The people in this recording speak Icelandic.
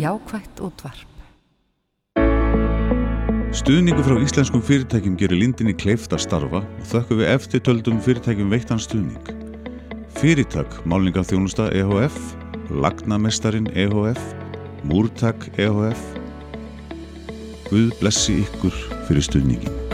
Jákvætt útvarp. Stuðningur frá íslenskum fyrirtækjum gerir Lindinni kleift að starfa og þökkum við eftirtöldum fyrirtækjum veittan stuðning. Fyrirtak Málningarþjónusta EHF, Lagnamestarin EHF, Múrtak EHF. Guð blessi ykkur fyrir stuðningin.